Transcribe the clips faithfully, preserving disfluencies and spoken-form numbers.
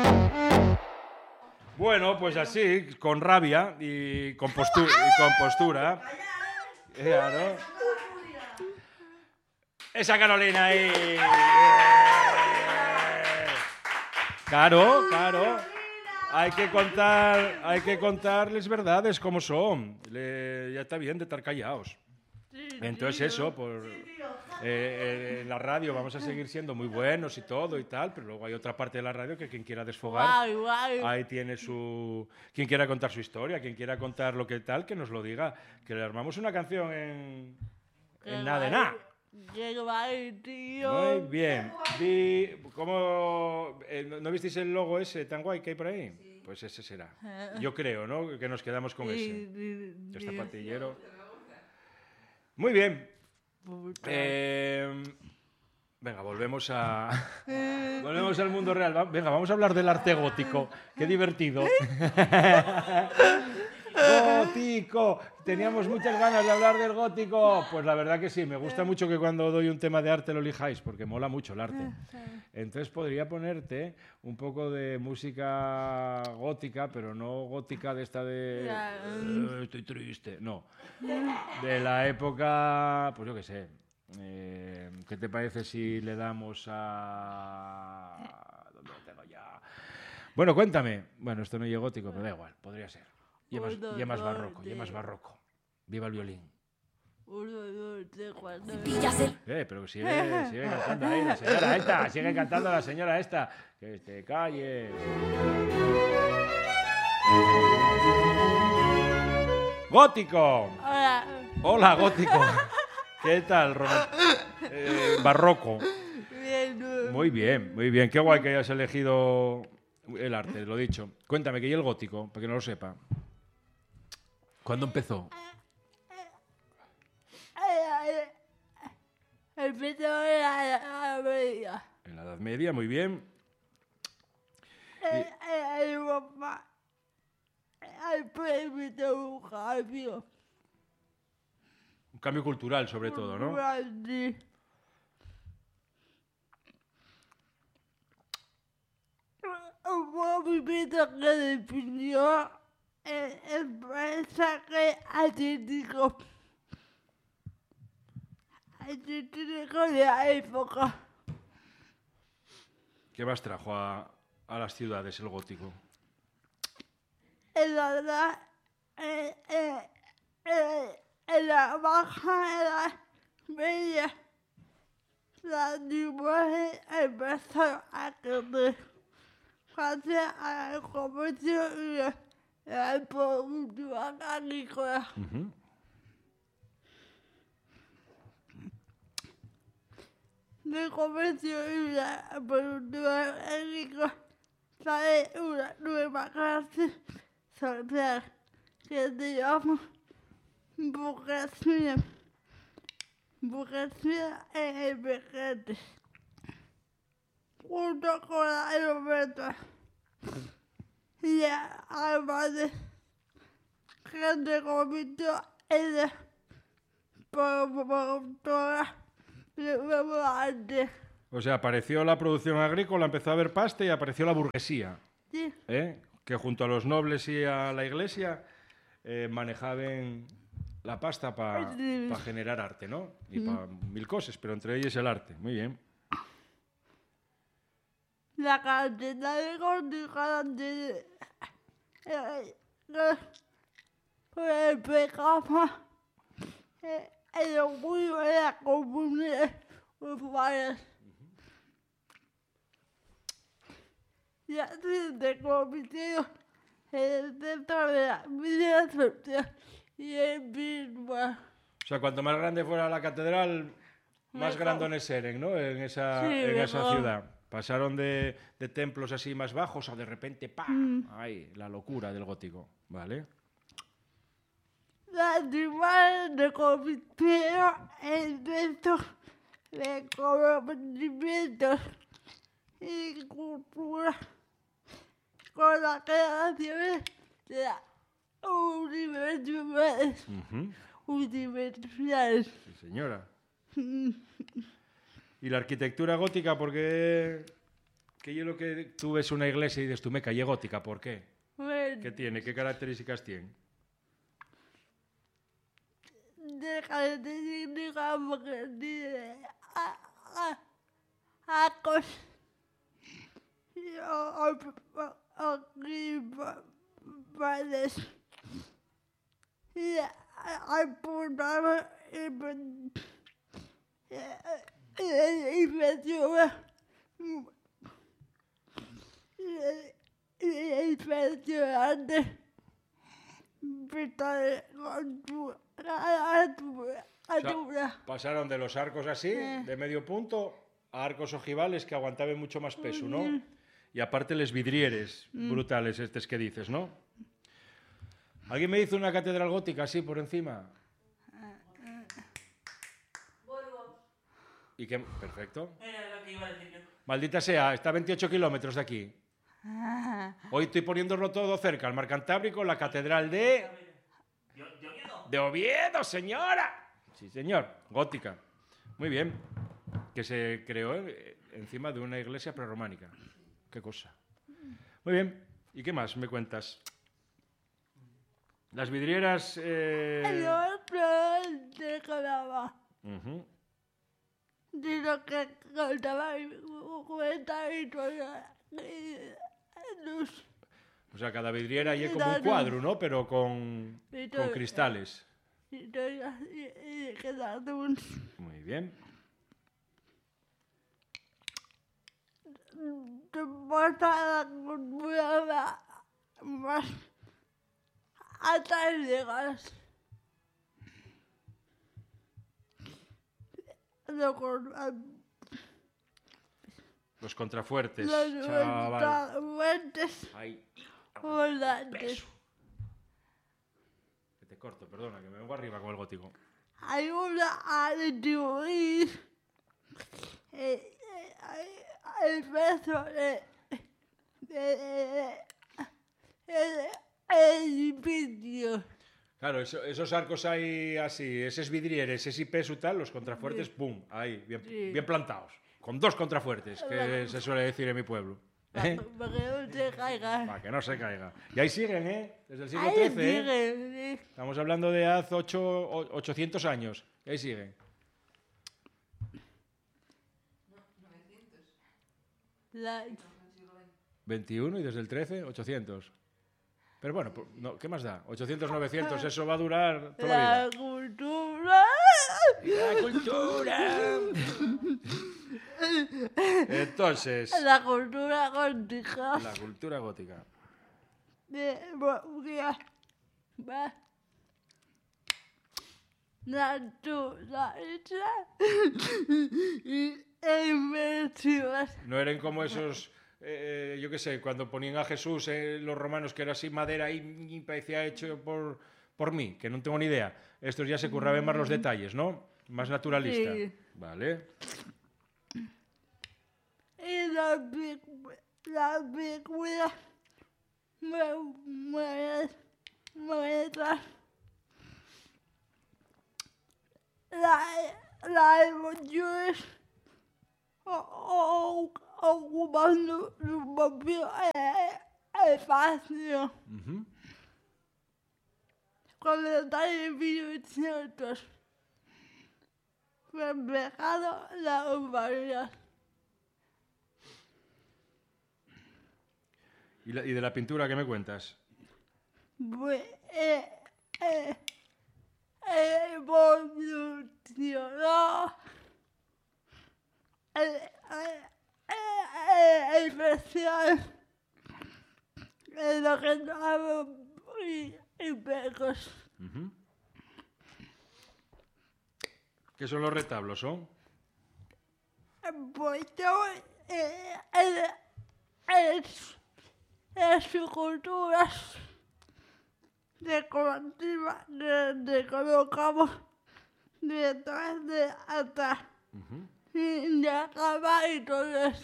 Bueno, pues así, con rabia y con, postu y con postura. Claro. Esa Carolina ahí. Claro, claro. Hay que contar, hay que contarles verdades como son. Le, ya está bien de estar callados. Entonces eso, por eh, eh, en la radio vamos a seguir siendo muy buenos y todo y tal, pero luego hay otra parte de la radio que quien quiera desfogar, Guay, guay. ahí tiene su... Quien quiera contar su historia, quien quiera contar lo que tal, que nos lo diga. Que le armamos una canción en, en nada de nada. Qué guay, tío. Muy bien. Vi, ¿cómo, eh, ¿no, ¿No visteis el logo ese tan guay que hay por ahí? Sí. Pues ese será. Yo creo, ¿no? Que nos quedamos con ese. Este patillero. Muy bien. Eh, venga, volvemos a... volvemos al mundo real. Venga, vamos a hablar del arte gótico. Qué divertido. ¡Gótico! Teníamos muchas ganas de hablar del gótico. Pues la verdad que sí, me gusta mucho que cuando doy un tema de arte lo elijáis, porque mola mucho el arte. Entonces podría ponerte un poco de música gótica, pero no gótica de esta de... Eh, estoy triste, no. De la época, pues yo qué sé. Eh, ¿Qué te parece si le damos a... ¿Dónde lo tengo ya? Bueno, cuéntame. Bueno, esto no es gótico, pero da igual, podría ser. Y es más, y es más barroco, y es más barroco. Viva el violín. Uno, dos, tres, cuatro. Eh, pero sigue, sigue cantando ahí la señora esta, sigue cantando la señora esta. Que te calles. ¡Gótico! Hola. Hola, gótico. ¿Qué tal, Ronald? Eh, barroco. Bien. Muy bien, muy bien. Qué guay que hayas elegido el arte, lo dicho. Cuéntame, ¿qué es el gótico? Para que no lo sepa. ¿Cuándo empezó? Empezó en la Edad Media. En la Edad Media, muy bien. En Europa hay permitido un cambio. Un cambio cultural, sobre todo, ¿no? Grande. Un movimiento que definió el, el paisaje artístico. Artístico de la época. ¿Qué más trajo a, a las ciudades el gótico? En la edad, en, en, en, en la baja edad media, las imágenes empezaron a crecer gracias al comercio y la, la producción agrícola. Uh-huh. Del comercio y la producción agrícola sale una nueva clase social que se llama burguesía. Burguesía emergente. Junto con la aeropuerta. Y además de que se convirtió en la promotora de nuevo arte. O sea, apareció la producción agrícola, empezó a haber pasta y apareció la burguesía. Sí. ¿Eh? Que junto a los nobles y a la iglesia eh, manejaban la pasta para pa generar arte, ¿no? Y para mil cosas, pero entre ellas el arte. Muy bien. La cantidad de gótica de por el pecado el orgullo de la comunidad urbana. Y así se convirtió en el centro de la vida social y espiritual. O sea, cuanto más grande fuera la catedral, más Mejor. grandones eran, ¿no? En esa, Sí, en esa mejor. ciudad. Pasaron de, de templos así más bajos a de repente, ¡pa! Mm. ¡Ay! La locura del gótico, ¿vale? Las imágenes se convirtieron en centros de conocimientos y cultura con las creaciones de las universidades. Uh-huh. Universidades. Sí, señora. ¿Y la arquitectura gótica por qué, ¿Qué es lo que tú ves una iglesia y dices tú, meca, y es gótica? ¿Por qué? Bueno, ¿Qué tiene? ¿Qué características tiene? deja de significar porque tiene a- a- arcos y o- o- o- aquí pa- paredes. Y hay puntadas y pen- y- y- y metió- y- y- impresionante. Pintar con tu altura. O sea, pasaron de los arcos así, Eh. de medio punto, a arcos ojivales que aguantaban mucho más peso, ¿no? Y aparte les vidrieres brutales estos que dices, ¿no? ¿Alguien me dice una catedral gótica así por encima? ¿Y qué? Perfecto. Era lo que iba a decir yo. Maldita sea, está a veintiocho kilómetros de aquí. Hoy estoy poniéndolo todo cerca, el Mar Cantábrico, la catedral de... ¿Yo, yo Oviedo? ¡De Oviedo, señora! Sí, señor, gótica. Muy bien. Que se creó eh, encima de una iglesia prerrománica. Qué cosa. Muy bien. ¿Y qué más me cuentas? Las vidrieras... eh, El otro te quedaba. ujú. De lo que contaba mi cuenta y todo. Luz. O sea, cada vidriera y es como Era un luz. cuadro, ¿no? Pero con, Y con todo. cristales. Y todo. Y, y queda luz. Muy bien. Te pasa la cultura más hasta llegas. Lo con Los contrafuertes, los chaval. fuentes Ay, volantes. que te corto, perdona, que me vengo arriba con el gótico. Hay una atribuir eh, eh, el peso de de- de- el edificio. Claro, eso- esos arcos ahí así, esos vidrieres, ese peso y tal, los contrafuertes, pum, ahí, bien, Sí. bien plantados. Con dos contrafuertes, que se suele decir en mi pueblo. ¿Eh? Para que no se caiga. Para que no se caiga. Y ahí siguen, ¿eh? Desde el siglo Ahí trece, ¿eh? sigue, sí. Estamos hablando de hace ocho, o- ochocientos años. Y ahí siguen. La, veintiuno y desde el trece, ochocientos. Pero bueno, po- no, ¿qué más da? ochocientos, novecientos, eso va a durar toda la la vida. cultura. ¡La cultura! Entonces, La cultura gótica. la cultura gótica. De Bolivia. Va. Naturaleza. Y inventivas. No eran como esos, eh, yo qué sé, cuando ponían a Jesús eh, los romanos, que era así madera y, y parecía hecho por, por mí, que no tengo ni idea. Estos ya se curraban más los detalles, ¿no? Más naturalista. Sí. Vale. Y la película, la película me muere, muestra la, la emociones o, o, ocupando su propio eh, espacio Ujú. con detalles minuciosos, reflejando la humanidad. ¿Y, la- y de la pintura qué me cuentas? Pues, eh, eh, evolucionó el, el, el, el especial en lo que estamos y, y pecos. Ujú. ¿Qué son los retablos, son? Pues yo, eh, eh, es, esculturas decorativas que que colocamos detrás de atrás Ujú. y de acabar y todo es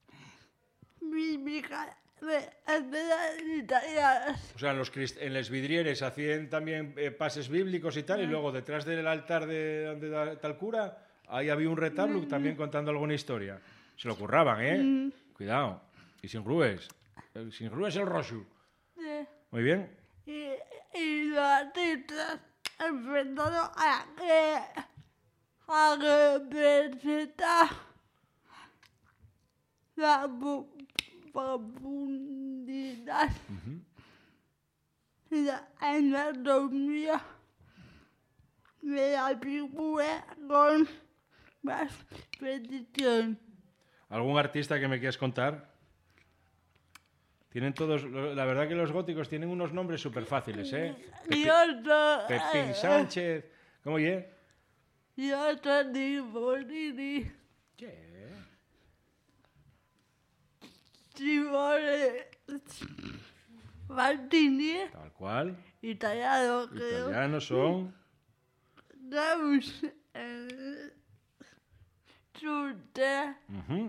mímica de escenas italianas. O sea, en los, crist- en los vidrieres hacían también eh, pases bíblicos y tal, y luego detrás del altar de donde da- está el cura, ahí había un retablo también contando alguna historia. Se lo curraban, ¿eh? Cuidado. Y sin rubes. El sin rubes el rojo. Sí. Muy bien. Y, y los artistas empezaron a que a representar la pu- profundidad y la anatomía de la figura con más precisión. ¿Algún artista que me quieras contar? Tienen todos, la verdad que los góticos tienen unos nombres súper fáciles, ¿eh? Y Pepi- otro, Pepín Sánchez. ¿Cómo oye? y otro tipo, Nini. ¿Qué? Simone Martini, Tal cual. italiano, creo. Italianos son. Damos eh, Chute, Ujú.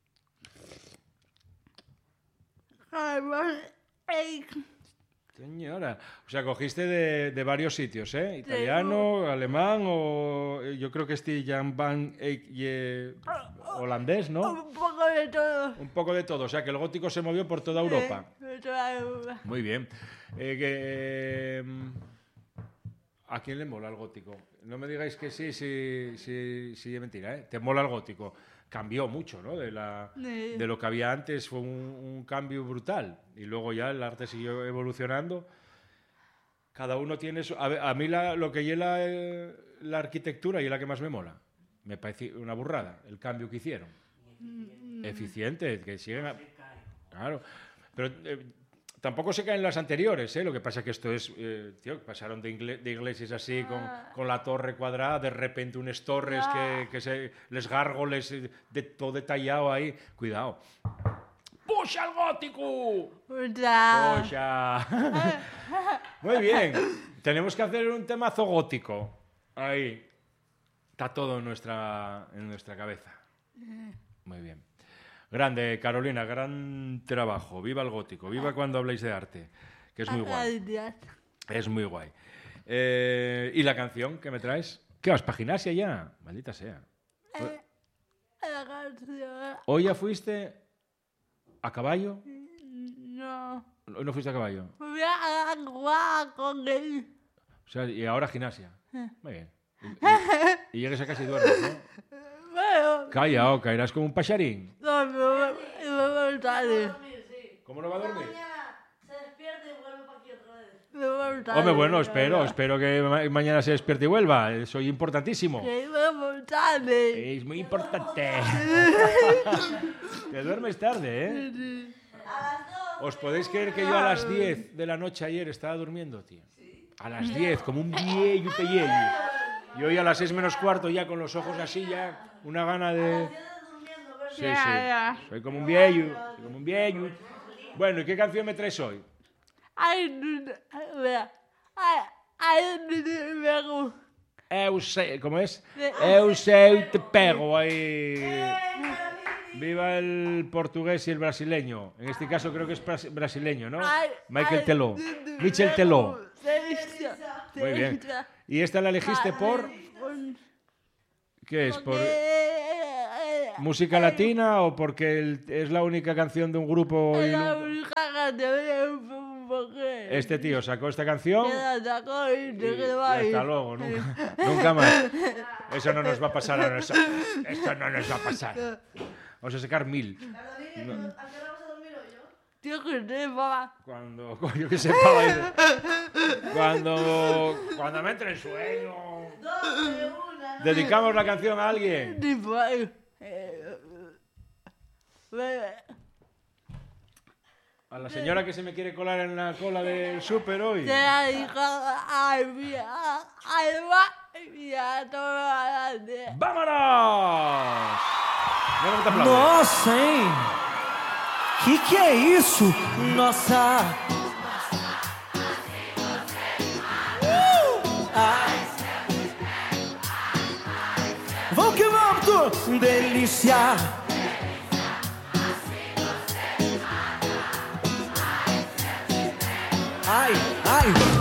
Carmen, Eich, Señora. O sea, cogiste de, de varios sitios, ¿eh? Italiano, alemán o. eh, Yo creo que este Jan van Eyck y, eh, holandés, ¿no? un poco de todo. Un poco de todo. O sea, que el gótico se movió por toda Europa. Eh, de toda Europa. Muy bien. Eh, que, eh, ¿a quién le mola el gótico? No me digáis que sí, sí, sí, sí es mentira, ¿eh? Te mola el gótico. Cambió mucho, ¿no? De, la, Sí. de lo que había antes fue un, un cambio brutal. Y luego ya el arte siguió evolucionando. Cada uno tiene su... A, ver, a mí la, lo que lleva la, eh, la arquitectura y es la que más me mola. Me parece una burrada el cambio que hicieron. Eficiente, que siguen... A... Claro. Pero eh, tampoco se caen las anteriores, ¿eh? Lo que pasa es que esto es... Eh, tío, pasaron de, ingle- de iglesias así con, con la torre cuadrada, de repente unas torres que, que se, les gárgoles, eh, de, todo detallado ahí. Cuidado. ¡Puxa el gótico! Puta. ¡Puxa! Muy bien. Tenemos que hacer un temazo gótico. Ahí. Está todo en nuestra, en nuestra cabeza. Muy bien. Grande, Carolina, gran trabajo. Viva el gótico, viva cuando habléis de arte, que es muy guay. Gracias. Es muy guay. Eh, ¿Y la canción que me traes? ¿Qué vas, para gimnasia ya? Maldita sea. Eh, la canción. ¿Hoy ya fuiste a caballo? No. ¿O no fuiste a caballo? Voy a jugar con él. O sea, y ahora gimnasia. Muy bien. Y, y- y llegues a casa y duermes, ¿no? Bueno, Calla, o caerás como un pacharín. no, no, no, no, tarde. ¿Cómo no va a dormir? Se despierta y vuelve para aquí otra vez. No, no, tarde. Hombre, bueno, espero, espero que ma- mañana se despierte y vuelva. Soy importantísimo. Que no, tarde. Es muy importante. Te duermes tarde, ¿eh? A las dos. ¿Os podéis creer que yo a las diez de la noche ayer estaba durmiendo, tío? A las diez, como un viejo pellejo. Y hoy a las seis menos cuarto ya con los ojos así ya, una gana de... Durmiendo, pero Sí, Ya, ya. sí. Soy como un viejo, soy como un viejo. Bueno, ¿y qué canción me traes hoy? Ay, no, vea. Ay, ay, no, no, no. Eu sei, ¿cómo es? Eu sei te pego ahí. Viva el portugués y el brasileño. En este caso creo que es bras- brasileño, ¿no? Ay, Michael ay, Teló. no, no, Michel no. Teló. Celestia, Muy bien. Celestia. ¿Y esta la elegiste por? Por- ¿Qué es? ¿Por porque- música latina o porque el- es la única canción de un grupo? y Es la no- única canción porque Este tío sacó esta canción que la sacó y y, se y quedó ahí. hasta luego, nunca, nunca más. Eso no nos va a pasar a nosotros. Esto no nos va a pasar. Vamos a sacar mil. Carolina, ¿a qué hora vas a dormir hoy, yo? Tío, que te va. Cuando, yo que sepa, vaya. cuando, cuando me entre el sueño. Dos de una, ¿no? Dedicamos la canción a alguien. Tipo, eh, eh, eh, A la señora que se me quiere colar en la cola del súper hoy. te la dijo ay, mía, ay, va, mira, toda la de. ¡Vámonos! Mira cómo te aplaude. Nossa, hein? Que que é isso? Nossa! Uh! Ai. Vamos que vamos, tu delícia! Ai, ai!